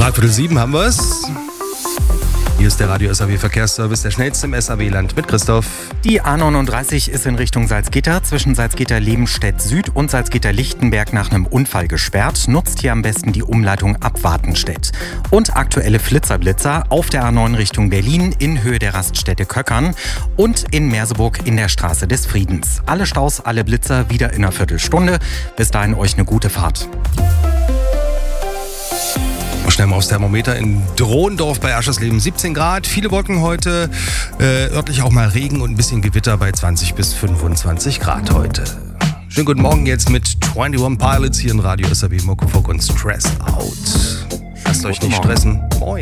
6:15 haben wir es. Hier ist der Radio SAW Verkehrsservice, der schnellste im SAW-Land mit Christoph. Die A39 ist in Richtung Salzgitter zwischen Salzgitter-Lebenstedt Süd und Salzgitter-Lichtenberg nach einem Unfall gesperrt. Nutzt hier am besten die Umleitung ab Wartenstedt. Und aktuelle Flitzer-Blitzer auf der A9 Richtung Berlin in Höhe der Raststätte Köckern und in Merseburg in der Straße des Friedens. Alle Staus, alle Blitzer wieder in einer Viertelstunde. Bis dahin euch eine gute Fahrt. Schnell mal aufs Thermometer in Drohendorf bei Aschersleben 17 Grad, viele Wolken heute, örtlich auch mal Regen und ein bisschen Gewitter bei 20 bis 25 Grad heute. Schönen guten Morgen jetzt mit 21 Pilots hier in Radio SAW, Muckefuck und Stress Out. Lasst euch nicht stressen. Moin.